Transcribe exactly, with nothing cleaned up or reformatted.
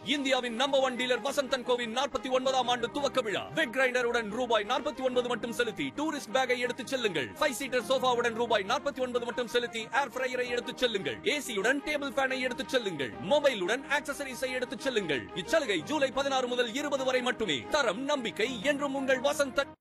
இந்தியாவின் number one dealer Vasanthan CoWIN நாற்பத்தி ஒன்பதாம் ஆண்டு துவக்க விழா. வெக் கிரைண்டருடன் ரூபாய் நாற்பத்தி ஒன்பது மட்டும் செலுத்தி டூரிஸ்ட் பேக்கை எடுத்துச் செல்லுங்கள். ஃபைவ் சீட்டர் சோஃபாவுடன் ரூபாய் நாற்பத்தி ஒன்பது மட்டும் செலுத்தி ஏர் ஃப்ரையரை எடுத்துச் செல்லுங்கள். ஏசியுடன் டேபிள் ஃபேனை எடுத்துச் செல்லுங்கள். மொபைலுடன் ஆக்சசரிஸை எடுத்துச் செல்லுங்கள். இச்சலுகை ஜூலை பதினாறு முதல் இருபது வரை மட்டுமே. தரம் நம்பிக்கை என்றும் உங்கள் வசந்தன்.